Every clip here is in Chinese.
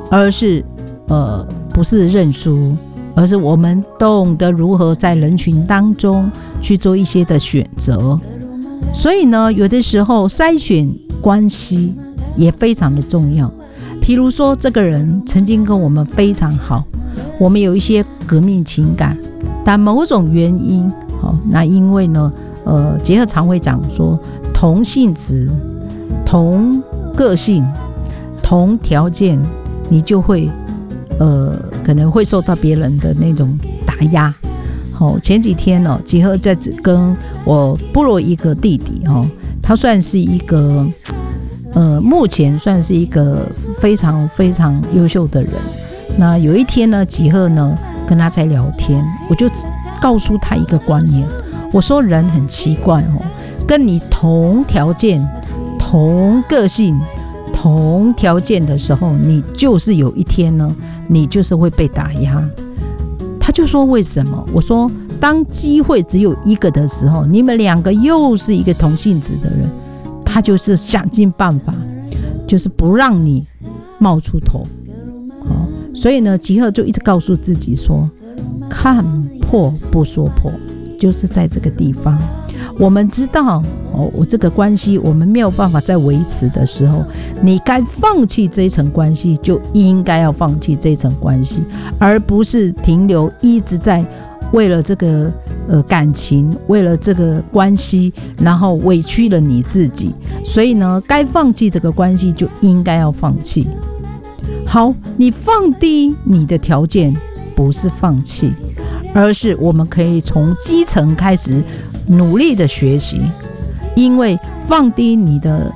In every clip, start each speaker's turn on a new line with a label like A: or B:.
A: 而是不是认输，而是我们懂得如何在人群当中去做一些的选择。所以呢，有的时候筛选关系也非常的重要。譬如说，这个人曾经跟我们非常好，我们有一些革命情感，但某种原因，那因为呢，结合常会讲说，同性质、同个性、同条件，你就会可能会受到别人的那种打压。前几天呢，结合在跟我部落一个弟弟，他算是一个目前算是一个非常非常优秀的人。那有一天呢，吉赫呢跟他在聊天，我就告诉他一个观念，我说人很奇怪跟你同条件、同个性、同条件的时候，你就是有一天呢，你就是会被打压。他就说为什么？我说当机会只有一个的时候，你们两个又是一个同性质的人，他就是想尽办法，就是不让你冒出头。所以呢，吉赫就一直告诉自己说，看破不说破，就是在这个地方，我们知道我这个关系我们没有办法再维持的时候，你该放弃这一层关系，就应该要放弃这一层关系，而不是停留一直在为了这个感情，为了这个关系，然后委屈了你自己。所以呢，该放弃这个关系就应该要放弃。好，你放低你的条件不是放弃，而是我们可以从基层开始努力的学习。因为放低你的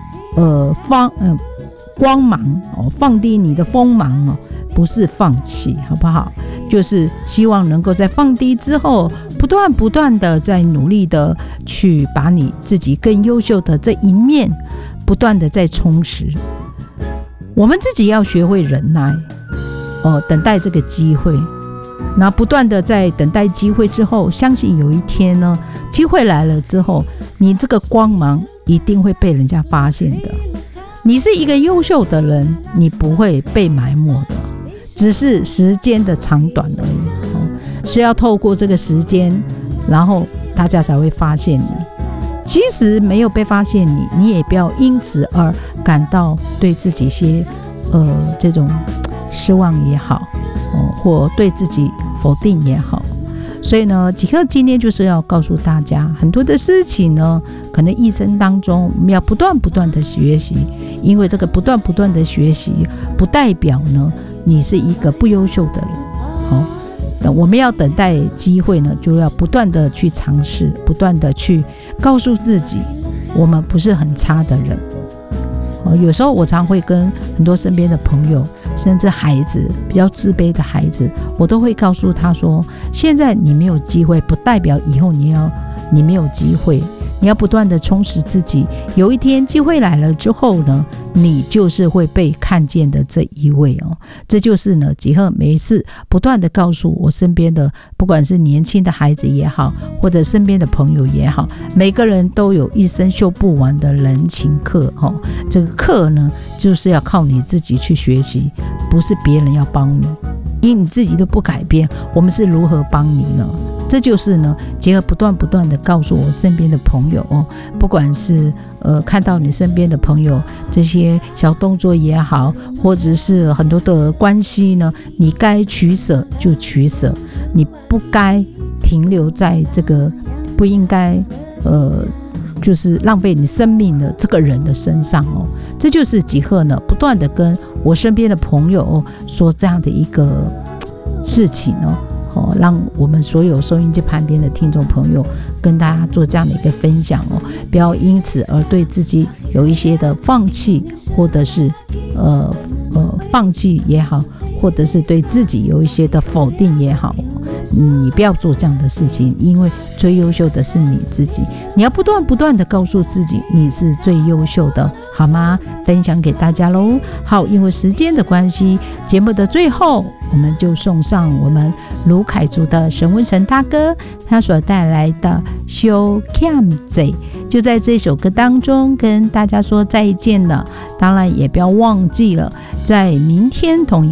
A: 光芒放低你的锋芒不是放弃，好不好？就是希望能够在放低之后，不断的在努力的去把你自己更优秀的这一面不断的在充实。我们自己要学会忍耐等待这个机会，那不断的在等待机会之后，相信有一天呢，机会来了之后，你这个光芒一定会被人家发现的。你是一个优秀的人，你不会被埋没的，只是时间的长短而已是要透过这个时间，然后大家才会发现你。即使没有被发现你也不要因此而感到对自己些这种失望也好或对自己否定也好。所以呢，吉克今天就是要告诉大家，很多的事情呢，可能一生当中我们要不断的学习，因为这个不断的学习，不代表呢你是一个不优秀的人。我们要等待机会呢，就要不断的去尝试，不断的去告诉自己，我们不是很差的人。有时候我常会跟很多身边的朋友，甚至孩子，比较自卑的孩子，我都会告诉他说，现在你没有机会，不代表以后你没有机会，你要不断的充实自己，有一天机会来了之后呢，你就是会被看见的这一位这就是呢，吉赫每一次不断的告诉我身边的，不管是年轻的孩子也好，或者身边的朋友也好，每个人都有一生修不完的人情课这个课呢，就是要靠你自己去学习，不是别人要帮你，因为你自己都不改变，我们是如何帮你呢？这就是呢，结合不断的告诉我身边的朋友不管是看到你身边的朋友这些小动作也好，或者是很多的关系呢，你该取舍就取舍，你不该停留在这个不应该就是浪费你生命的这个人的身上这就是吉赫呢不断的跟我身边的朋友说这样的一个事情让我们所有收音机旁边的听众朋友跟大家做这样的一个分享不要因此而对自己有一些的放弃，或者是放弃也好，或者是对自己有一些的否定也好，你不要做这样的事情，因为最优秀的是你自己，你要不断的告诉自己你是最优秀的，好吗？分享给大家咯。好，因为时间的关系，节目的最后我们就送上我们卢凯族的沈文成大哥他所带来的修 Cam Z， 就在这首歌当中跟大家说再见了。当然也不要忘记了，在明天同一